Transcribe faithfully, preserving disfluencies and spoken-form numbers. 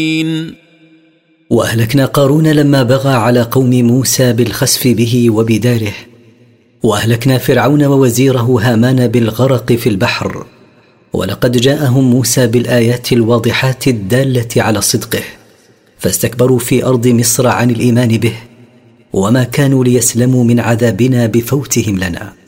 وأهلكنا قارون لما بغى على قوم موسى بالخسف به وبداره. وأهلكنا فرعون ووزيره هامان بالغرق في البحر. ولقد جاءهم موسى بالآيات الواضحات الدالة على صدقه، فاستكبروا في أرض مصر عن الإيمان به، وما كانوا ليسلموا من عذابنا بفوتهم لنا.